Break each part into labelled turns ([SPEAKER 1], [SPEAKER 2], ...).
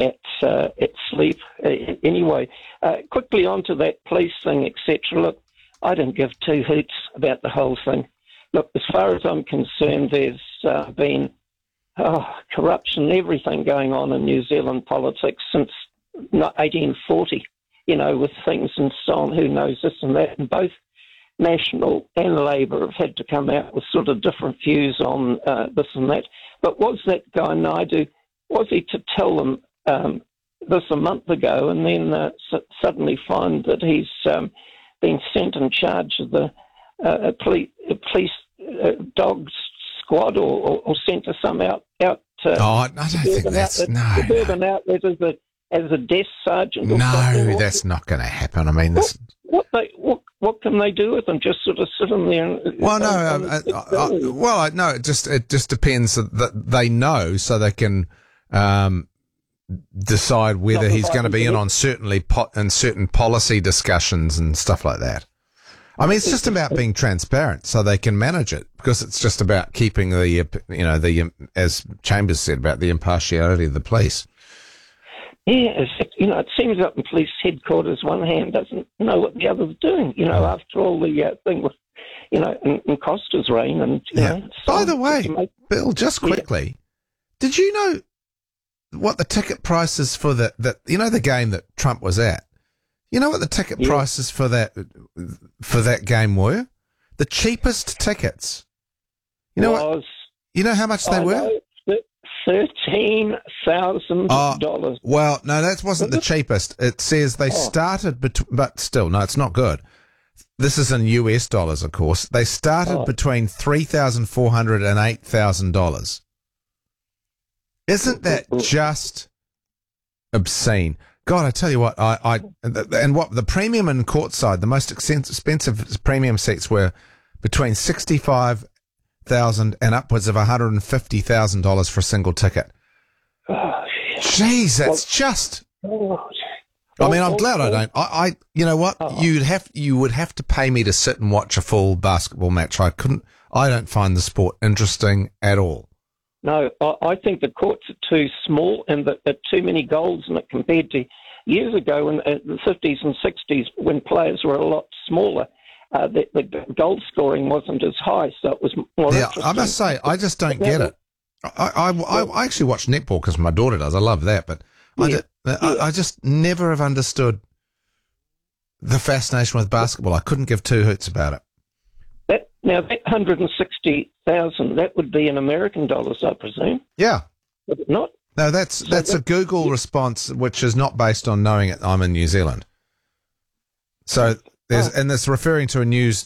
[SPEAKER 1] at sleep. Anyway, quickly onto that police thing, etc. Look, I don't give two hoots about the whole thing. Look, as far as I'm concerned, there's been corruption and everything going on in New Zealand politics since 1840, with things and so on, who knows this and that, and both National and Labour have had to come out with sort of different views on this and that. But was that guy Naidu, was he to tell them this a month ago and then suddenly find that he's been sent in charge of the police dogs squad or sent to some out
[SPEAKER 2] I don't think that's...
[SPEAKER 1] Suburban outlet as a desk sergeant?
[SPEAKER 2] No, that's not going to happen. I mean, this...
[SPEAKER 1] What can they do with them? Just sort of sit in there?
[SPEAKER 2] No, it just depends that they know, so they can decide whether he's going to be in on certain policy discussions and stuff like that. I mean, it's just about being transparent, so they can manage it, because it's just about keeping the as Chambers said, about the impartiality of the police.
[SPEAKER 1] Yeah, it seems up in police headquarters, one hand doesn't know what the other's doing, after all the thing with, in Costa's reign. And,
[SPEAKER 2] By the way, Bill, just quickly, did you know what the ticket prices for the game that Trump was at? You know what the ticket prices for that game were? The cheapest tickets. You know how much they were?
[SPEAKER 1] $13,000.
[SPEAKER 2] Well, no, that wasn't the cheapest. It says they started, but still, no, it's not good. This is in US dollars, of course. They started between $3,400 and $8,000. Isn't that just obscene? God, I tell you what, and what the premium and courtside, the most expensive premium seats were between $65,000 and upwards of $150,000 for a single ticket. Jeez, that's just. I mean, I'm glad I don't. You know what? You would have to pay me to sit and watch a full basketball match. I don't find the sport interesting at all.
[SPEAKER 1] No, I think the courts are too small and that there are too many goals in it compared to years ago in the 50s and 60s when players were a lot smaller. The goal scoring wasn't as high, so it was more interesting.
[SPEAKER 2] I must say, I just don't get it. I actually watch netball because my daughter does. I love that, but I just never have understood the fascination with basketball. I couldn't give two hoots about it.
[SPEAKER 1] Now, that 160,000, that would be in American dollars, I presume.
[SPEAKER 2] Yeah.
[SPEAKER 1] Would it not?
[SPEAKER 2] No, that's a Google response, which is not based on knowing it. I'm in New Zealand. So and it's referring to a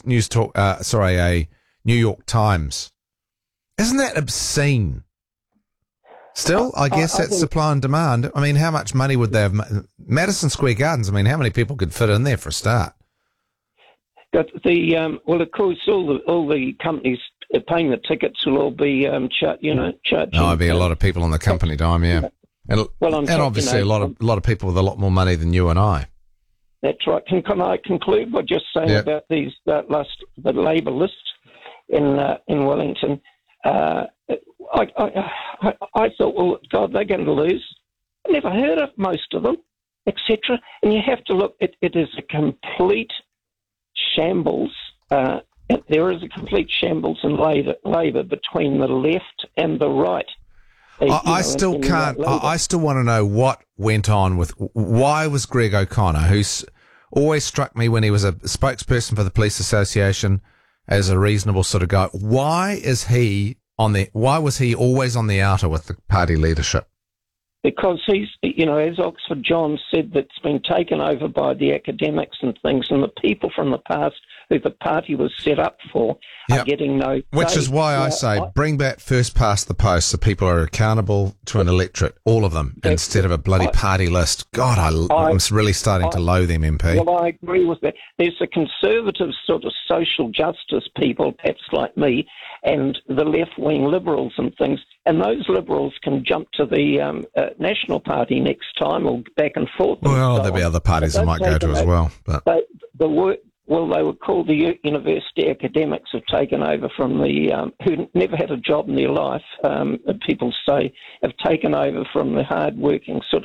[SPEAKER 2] a New York Times. Isn't that obscene? Still, I guess that's supply and demand. I mean, how much money would they have? Madison Square Gardens, I mean, how many people could fit in there for a start?
[SPEAKER 1] But of course, all the companies paying the tickets will all be charging.
[SPEAKER 2] No, there'll be a lot of people on the company dime, yeah, and obviously a lot of people with a lot more money than you and I.
[SPEAKER 1] That's right. Can I conclude by just saying about these the Labour list in Wellington? I thought, well, God, they're going to lose. I never heard of most of them, etc. And you have to look. It is a complete shambles. There is a complete shambles in Labour between the left and the right.
[SPEAKER 2] I still can't. I still want to know what went on with. Why was Greg O'Connor, who's always struck me when he was a spokesperson for the Police Association as a reasonable sort of guy, why was he always on the outer with the party leadership?
[SPEAKER 1] Because he's, as Oxford John said, that's been taken over by the academics and things, and the people from the past who the party was set up for are getting no.
[SPEAKER 2] Which is why I say bring back first past the post, so people are accountable to an electorate, all of them, instead of a bloody party list. God, I'm really starting to loathe them, MP.
[SPEAKER 1] Well, I agree with that. There's a conservative sort of social justice people, perhaps like me, and the left-wing liberals and things, and those liberals can jump to the National Party next time or back and forth.
[SPEAKER 2] Well, there'll be other parties that might go to as well. But
[SPEAKER 1] they were called the university academics have taken over from the who never had a job in their life. People say have taken over from the hard-working sort